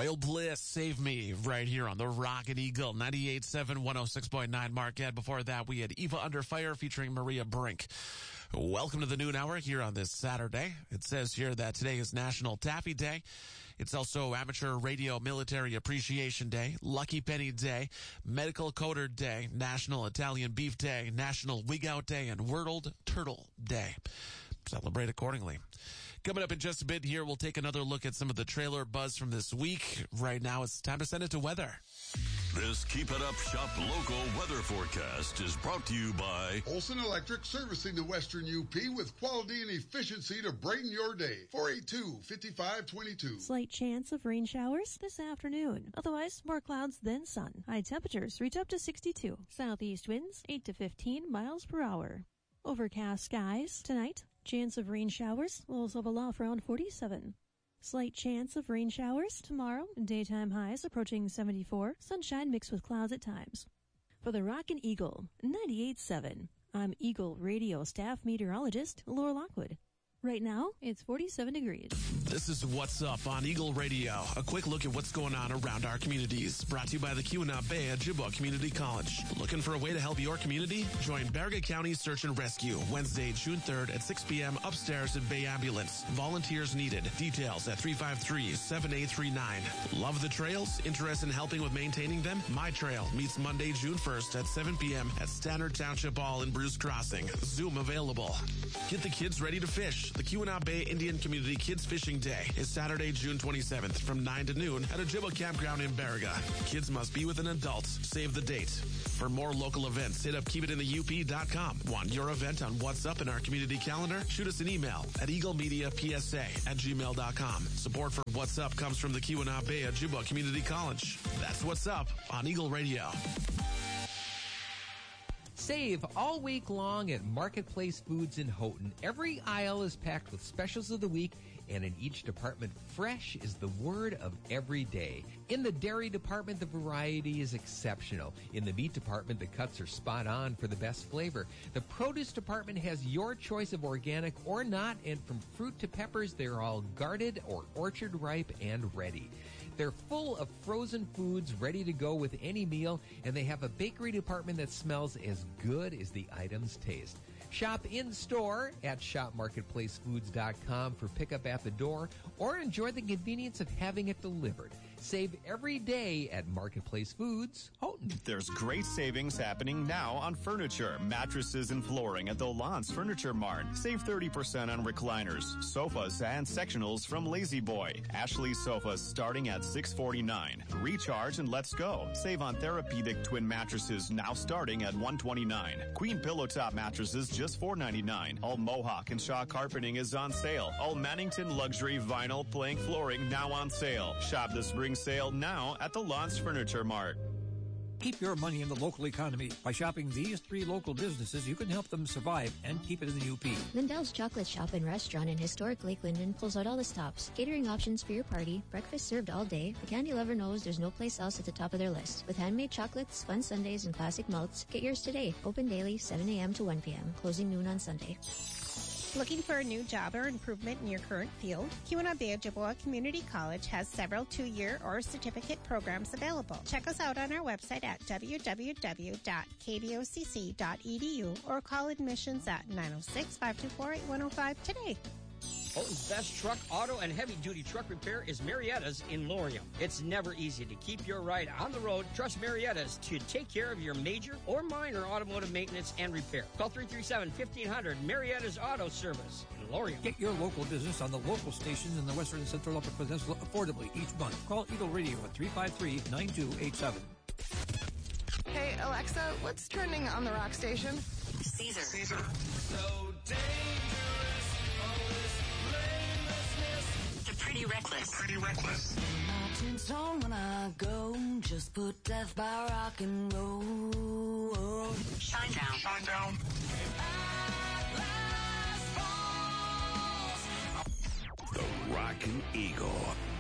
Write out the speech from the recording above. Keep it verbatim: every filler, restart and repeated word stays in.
Royal Bliss, Save Me, right here on the Rockin' Eagle, ninety-eight point seven, one oh six point nine Marquette. Before that, we had Eva Under Fire featuring Maria Brink. Welcome to the noon hour here on this Saturday. It says here that today is National Taffy Day. It's also Amateur Radio Military Appreciation Day, Lucky Penny Day, Medical Coder Day, National Italian Beef Day, National Wig Out Day, and World Turtle Day. Celebrate accordingly. Coming up in just a bit here, we'll take another look at some of the trailer buzz from this week. Right now, it's time to send it to weather. This Keep It Up Shop local weather forecast is brought to you by Olson Electric, servicing the Western U P with quality and efficiency to brighten your day. four eight two, five five two two. Slight chance of rain showers this afternoon. Otherwise, more clouds than sun. High temperatures reach up to sixty-two. Southeast winds eight to fifteen miles per hour. Overcast skies tonight. Chance of rain showers. Lows level off around forty-seven. Slight chance of rain showers tomorrow. Daytime highs approaching seventy-four. Sunshine mixed with clouds at times. For the Rockin' Eagle, ninety-eight point seven. I'm Eagle Radio staff meteorologist Laura Lockwood. Right now, it's forty-seven degrees. This is What's Up on Eagle Radio. A quick look at what's going on around our communities. Brought to you by the Keweenaw-Bay Ojibwa Community College. Looking for a way to help your community? Join Baraga County Search and Rescue Wednesday, June third at six p.m. upstairs at Bay Ambulance. Volunteers needed. Details at three five three, seven eight three nine. Love the trails? Interested in helping with maintaining them? My Trail meets Monday, June first at seven p.m. at Stannard Township Hall in Bruce Crossing. Zoom available. Get the kids ready to fish. The Keweenaw-Bay Indian Community Kids Fishing Day is Saturday, June twenty-seventh from nine to noon at Ojibwa Campground in Baraga. Kids must be with an adult. Save the date. For more local events, hit up keep it in the U P dot com. Want your event on What's Up in our community calendar? Shoot us an email at eaglemediapsa at gmail dot com. Support for What's Up comes from the Keweenaw-Bay Ojibwa Community College. That's What's Up on Eagle Radio. Save all week long at Marketplace Foods in Houghton. Every aisle is packed with specials of the week, and in each department, fresh is the word of every day. In the dairy department, the variety is exceptional. In the meat department, the cuts are spot on for the best flavor. The produce department has your choice of organic or not, and from fruit to peppers, they're all guarded or orchard ripe and ready. They're full of frozen foods ready to go with any meal, and they have a bakery department that smells as good as the items taste. Shop in-store at shop marketplace foods dot com for pickup at the door, or enjoy the convenience of having it delivered. Save every day at Marketplace Foods, Houghton. There's great savings happening now on furniture, mattresses, and flooring at the Lance Furniture Mart. Save thirty percent on recliners, sofas, and sectionals from Lazy Boy. Ashley sofas starting at six forty-nine. Recharge and let's go. Save on Therapeutic twin mattresses now starting at one twenty-nine. Queen pillow top mattresses just four ninety-nine. All Mohawk and Shaw carpeting is on sale. All Mannington luxury vinyl plank flooring now on sale. Shop the spring sale now at the Lance Furniture Mart. Keep your money in the local economy. By shopping these three local businesses, you can help them survive and keep it in the U P. Lindell's Chocolate Shop and Restaurant in historic Lake Linden pulls out all the stops. Catering options for your party, breakfast served all day. The candy lover knows there's no place else at the top of their list. With handmade chocolates, fun sundaes, and classic melts, get yours today. Open daily, seven a.m. to one p.m., closing noon on Sunday. Looking for a new job or improvement in your current field? Keweenaw-Bay Ojibwa Community College has several two-year or certificate programs available. Check us out on our website at w w w dot k b o c c dot e d u or call admissions at nine oh six, five two four, eight one oh five today. Houghton's best truck, auto, and heavy-duty truck repair is Marietta's in Laurium. It's never easy to keep your ride on the road. Trust Marietta's to take care of your major or minor automotive maintenance and repair. Call three three seven, fifteen hundred, Marietta's Auto Service in Laurium. Get your local business on the local stations in the Western and Central Upper Peninsula affordably each month. Call Eagle Radio at three five three, nine two eight seven. Hey, Alexa, what's trending on the rock station? Caesar. Caesar. So dangerous. Pretty reckless. Pretty reckless. Mountains on when I go, just put death by rock and roll. Shine down. Shine down. The Rockin' Eagle.